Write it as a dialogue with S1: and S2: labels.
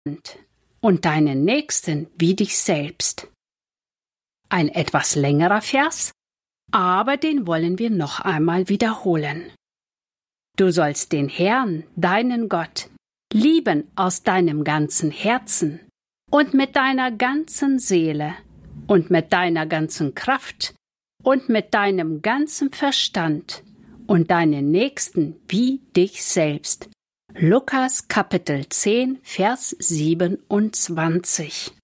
S1: und deinen Nächsten wie dich selbst. Ein etwas längerer Vers, aber den wollen wir noch einmal wiederholen. Du sollst den Herrn, deinen Gott, lieben aus deinem ganzen Herzen und mit deiner ganzen Seele und mit deiner ganzen Kraft und mit deinem ganzen Verstand und deinen Nächsten wie dich selbst. Lukas Kapitel 10, Vers 27.